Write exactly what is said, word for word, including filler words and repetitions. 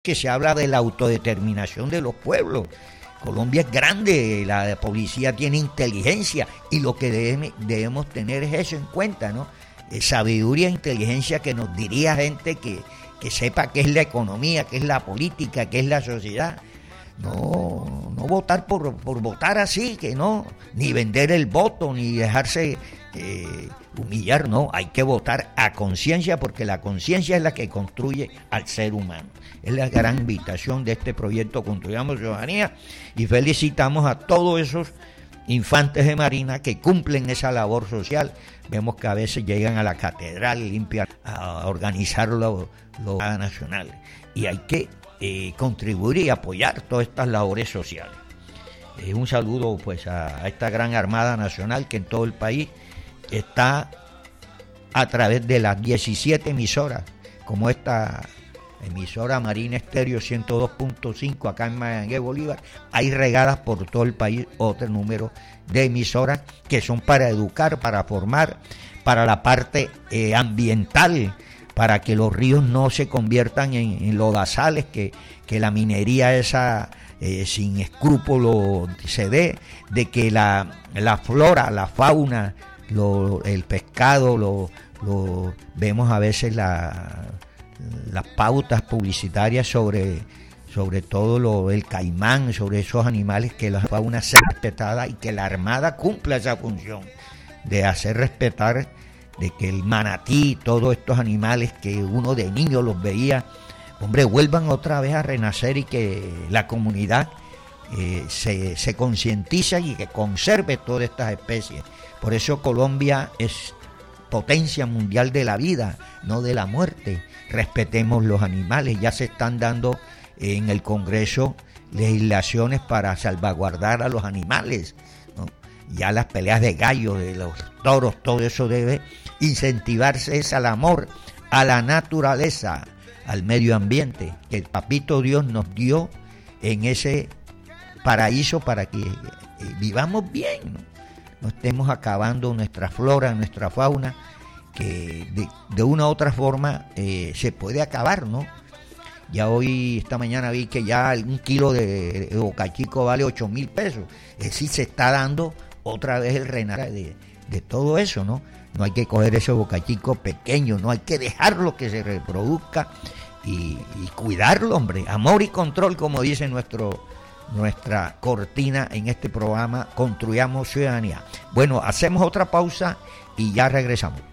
que se habla de la autodeterminación de los pueblos. Colombia es grande, la policía tiene inteligencia y lo que debe, debemos tener es eso en cuenta, ¿no? Eh, sabiduría e inteligencia que nos diría gente que, que sepa qué es la economía, qué es la política, qué es la sociedad. No, no votar por, por votar así, que no, ni vender el voto, ni dejarse eh, humillar, no, hay que votar a conciencia porque la conciencia es la que construye al ser humano. Es la gran invitación de este proyecto Construyamos Ciudadanía y felicitamos a todos esos infantes de Marina que cumplen esa labor social. Vemos que a veces llegan a la catedral, limpian, a organizar los lo nacionales y hay que eh, contribuir y apoyar todas estas labores sociales. Eh, un saludo pues a, a esta gran Armada Nacional que en todo el país está a través de las diecisiete emisoras, como esta emisora Marina Estéreo ciento dos punto cinco acá en Mayangué, Bolívar. Hay regadas por todo el país otro número de emisoras que son para educar, para formar, para la parte eh, ambiental, para que los ríos no se conviertan en, en lodazales, que, que la minería esa eh, sin escrúpulo se dé, de que la, la flora, la fauna, lo, el pescado, lo, lo vemos a veces la las pautas publicitarias sobre, sobre todo lo, el caimán, sobre esos animales, que la fauna sea respetada y que la Armada cumpla esa función de hacer respetar, de que el manatí, todos estos animales que uno de niño los veía, hombre, vuelvan otra vez a renacer y que la comunidad eh, se, se concientiza y que conserve todas estas especies. Por eso Colombia es potencia mundial de la vida, no de la muerte. Respetemos los animales, ya se están dando en el Congreso legislaciones para salvaguardar a los animales, ¿no? Ya las peleas de gallos, de los toros, todo eso debe incentivarse, es al amor, a la naturaleza, al medio ambiente, que el papito Dios nos dio en ese paraíso para que eh, vivamos bien, ¿no? No estemos acabando nuestra flora, nuestra fauna, que de, de una u otra forma eh, se puede acabar, ¿no? Ya hoy, esta mañana vi que ya un kilo de, de bocachico vale ocho mil pesos. Es decir, se está dando otra vez el renacer de, de todo eso, ¿no? No hay que coger esos bocachicos pequeños, no hay que dejarlo que se reproduzca y, y cuidarlo, hombre. Amor y control, como dice nuestro nuestra cortina en este programa Construyamos Ciudadanía. Bueno, hacemos otra pausa y ya regresamos.